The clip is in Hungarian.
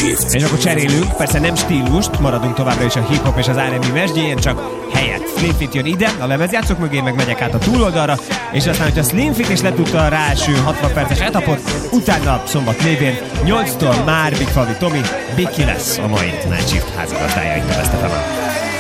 Shift. És akkor cserélünk, persze nem stílust, maradunk továbbra is a hip-hop és az R&B mesdjén, csak helyett Slim Fit jön ide, a lemezjátszók mögé, meg megyek át a túloldalra, és aztán, hogyha Slim Fit is letudta a ráeső 60 perces etapot, utána szombat lévén 8-tól már Big Favi Tomi, Biki lesz a mai Night Shift házigazdája itt a Best FM-en.